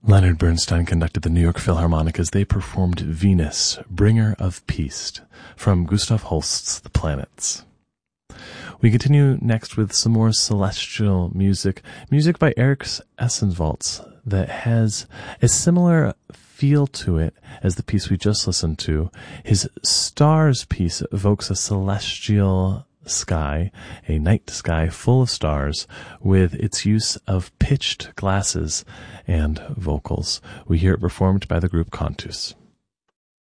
Leonard Bernstein conducted the New York Philharmonic as they performed Venus, Bringer of Peace, from Gustav Holst's The Planets. We continue next with some more celestial music by Eric Essenwaldt that has a similar feel to it as the piece we just listened to. His Stars piece evokes a celestial sky, a night sky full of stars, with its use of pitched glasses and vocals. We hear it performed by the group Cantus.